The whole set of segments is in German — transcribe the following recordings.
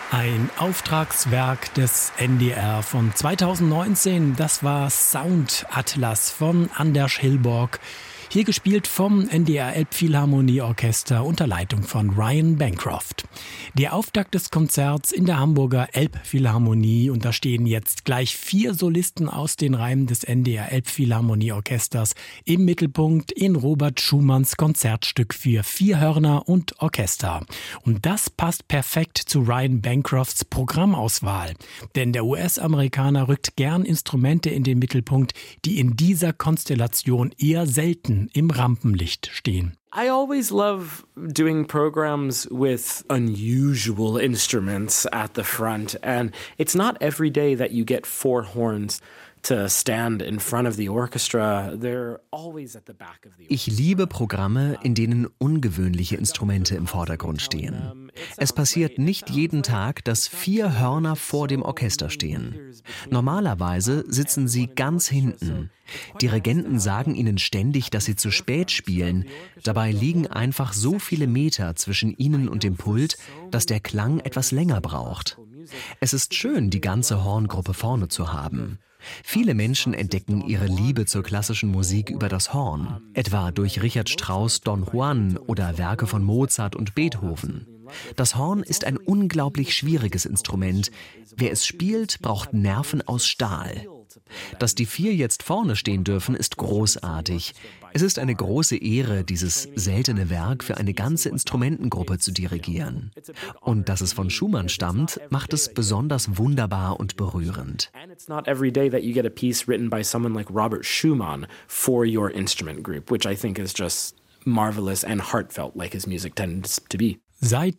Ein Auftragswerk des NDR von 2019, das war Soundatlas von Anders Hillborg. Hier gespielt vom NDR Elbphilharmonieorchester unter Leitung von Ryan Bancroft. Der Auftakt des Konzerts in der Hamburger Elbphilharmonie, und da stehen jetzt gleich 4 Solisten aus den Reihen des NDR Elbphilharmonieorchesters im Mittelpunkt in Robert Schumanns Konzertstück für 4 Hörner und Orchester. Und das passt perfekt zu Ryan Bancrofts Programmauswahl. Denn der US-Amerikaner rückt gern Instrumente in den Mittelpunkt, die in dieser Konstellation eher selten im Rampenlicht stehen. I always love doing programs with unusual instruments at the front, and it's not every day that you get 4 horns to stand in front of the orchestra. They're always at the back of the orchestra. Ich liebe Programme, in denen ungewöhnliche Instrumente im Vordergrund stehen. Es passiert nicht jeden Tag, dass 4 Hörner vor dem Orchester stehen. Normalerweise sitzen sie ganz hinten. Dirigenten sagen ihnen ständig, dass sie zu spät spielen. Dabei liegen einfach so viele Meter zwischen ihnen und dem Pult, dass der Klang etwas länger braucht. Es ist schön, die ganze Horngruppe vorne zu haben. Viele Menschen entdecken ihre Liebe zur klassischen Musik über das Horn, etwa durch Richard Strauss' Don Juan oder Werke von Mozart und Beethoven. Das Horn ist ein unglaublich schwieriges Instrument. Wer es spielt, braucht Nerven aus Stahl. Dass die 4 jetzt vorne stehen dürfen, ist großartig. Es ist eine große Ehre, dieses seltene Werk für eine ganze Instrumentengruppe zu dirigieren. Und dass es von Schumann stammt, macht es besonders wunderbar und berührend. And it's not every day that you get a piece written by someone like Robert Schumann for your instrument group, which I think is just marvelous and heartfelt, like his music tends to be. Seit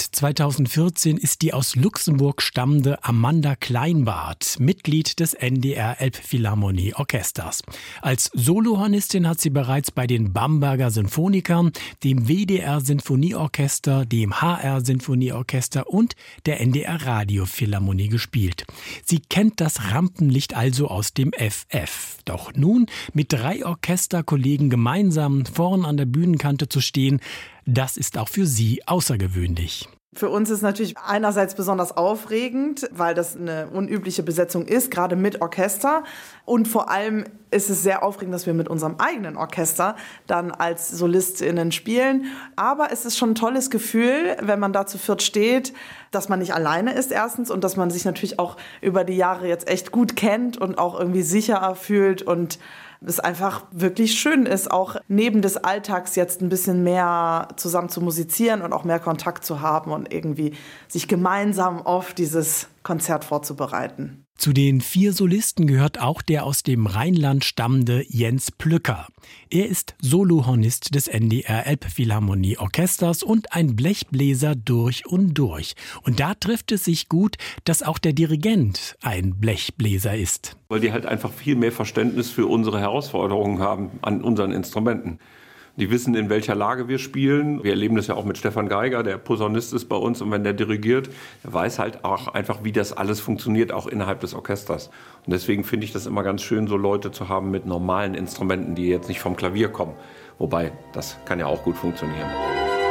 2014 ist die aus Luxemburg stammende Amanda Kleinbart Mitglied des NDR Elbphilharmonieorchesters. Als Solohornistin hat sie bereits bei den Bamberger Sinfonikern, dem WDR Sinfonieorchester, dem HR Sinfonieorchester und der NDR Radiophilharmonie gespielt. Sie kennt das Rampenlicht also aus dem FF. Doch nun mit 3 Orchesterkollegen gemeinsam vorn an der Bühnenkante zu stehen, das ist auch für sie außergewöhnlich. Für uns ist natürlich einerseits besonders aufregend, weil das eine unübliche Besetzung ist, gerade mit Orchester. Und vor allem ist es sehr aufregend, dass wir mit unserem eigenen Orchester dann als SolistInnen spielen. Aber es ist schon ein tolles Gefühl, wenn man da zu 4 steht, dass man nicht alleine ist erstens und dass man sich natürlich auch über die Jahre jetzt echt gut kennt und auch irgendwie sicherer fühlt und es einfach wirklich schön ist, auch neben des Alltags jetzt ein bisschen mehr zusammen zu musizieren und auch mehr Kontakt zu haben und irgendwie sich gemeinsam auf dieses Konzert vorzubereiten. Zu den 4 Solisten gehört auch der aus dem Rheinland stammende Jens Plücker. Er ist Solohornist des NDR Elbphilharmonieorchesters und ein Blechbläser durch und durch. Und da trifft es sich gut, dass auch der Dirigent ein Blechbläser ist. Weil die halt einfach viel mehr Verständnis für unsere Herausforderungen haben an unseren Instrumenten. Die wissen, in welcher Lage wir spielen. Wir erleben das ja auch mit Stefan Geiger, der Posaunist ist bei uns. Und wenn der dirigiert, der weiß halt auch einfach, wie das alles funktioniert, auch innerhalb des Orchesters. Und deswegen finde ich das immer ganz schön, so Leute zu haben mit normalen Instrumenten, die jetzt nicht vom Klavier kommen. Wobei, das kann ja auch gut funktionieren.